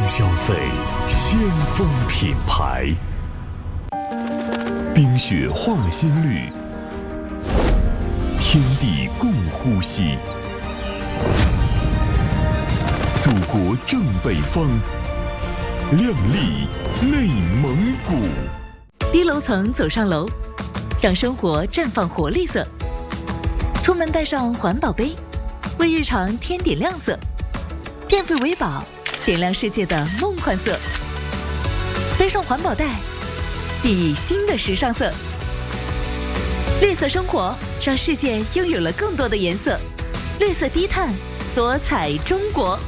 消费先锋品牌。冰雪化新绿，天地共呼吸。祖国正北方，靓丽内蒙古。 低楼层走上楼，让生活绽放活力色。出门带上环保杯，为日常添点亮色。变废为宝，点亮世界的梦幻色。背上环保袋，熠熠新的时尚色。绿色生活让世界拥有了更多的颜色。绿色低碳，多彩中国。